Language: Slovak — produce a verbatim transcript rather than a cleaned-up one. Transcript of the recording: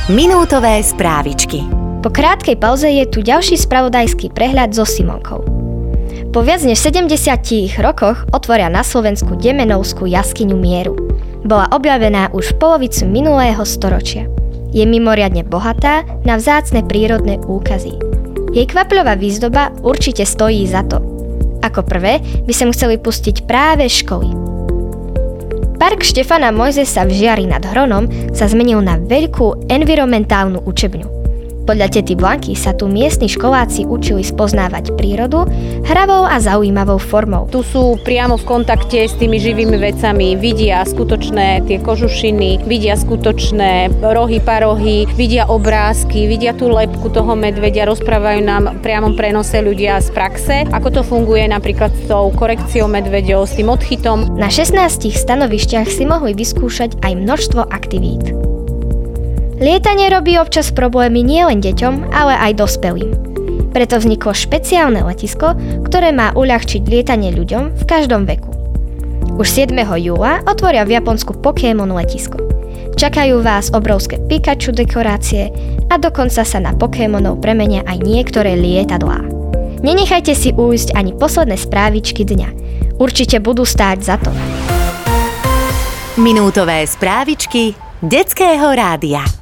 Minútové správičky. Po krátkej pauze je tu ďalší spravodajský prehľad so Simonkou. Po viac než sedemdesiatich rokoch otvoria na Slovensku Demenovskú jaskyňu mieru. Bola objavená už v polovici minulého storočia. Je mimoriadne bohatá na vzácne prírodné úkazy. Jej kvapľová výzdoba určite stojí za to. Ako prvé by sem chceli pustiť práve školy. Park Štefana Mojzesa v Žiari nad Hronom sa zmenil na veľkú environmentálnu učebňu. Podľa tety Blanky sa tu miestni školáci učili spoznávať prírodu hravou a zaujímavou formou. Tu sú priamo v kontakte s tými živými vecami, vidia skutočné tie kožušiny, vidia skutočné rohy, parohy, vidia obrázky, vidia tú lebku toho medvedia, rozprávajú nám priamo prenose ľudia z praxe, ako to funguje napríklad s tou korekciou medveďov, s tým odchytom. Na šestnástich stanovišťach si mohli vyskúšať aj množstvo aktivít. Lietanie robí občas problémy nielen deťom, ale aj dospelým. Preto vzniklo špeciálne letisko, ktoré má uľahčiť lietanie ľuďom v každom veku. Už siedmeho júla otvoria v Japonsku Pokémon letisko. Čakajú vás obrovské Pikachu dekorácie a dokonca sa na Pokémonov premenia aj niektoré lietadlá. Nenechajte si ujsť ani posledné správičky dňa. Určite budú stáť za to. Minútové správičky Detského rádia.